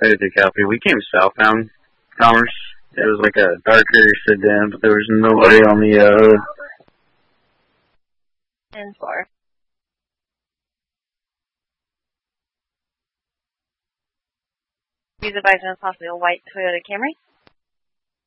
Hey, the copy. We came southbound Commerce. It was like a darker sedan, but there was nobody on the hood. 10-4. Use advisement of possibly a white Toyota Camry.